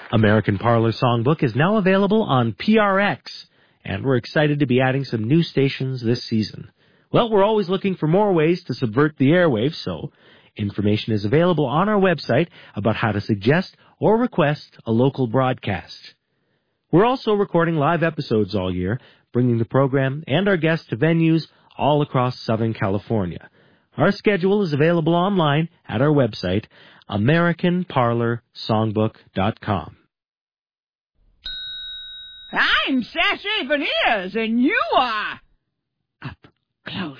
American Parlor Songbook is now available on PRX, and we're excited to be adding some new stations this season. Well, we're always looking for more ways to subvert the airwaves, so information is available on our website about how to suggest or request a local broadcast. We're also recording live episodes all year, bringing the program and our guests to venues all across Southern California. Our schedule is available online at our website, AmericanParlorSongbook.com. I'm Sassy Veneers, and you are up close.